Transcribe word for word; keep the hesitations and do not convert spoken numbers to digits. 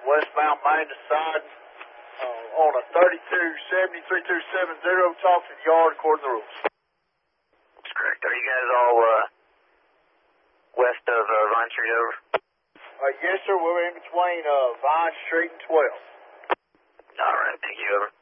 westbound Magnus side, uh, on a thirty-two seventy, three two seven zero, top of the yard according to the rules. That's correct. Are you guys all uh, west of uh, Vine Street over? Uh, yes, sir. We're in between uh, Vine Street and twelve. All right. Thank you, over.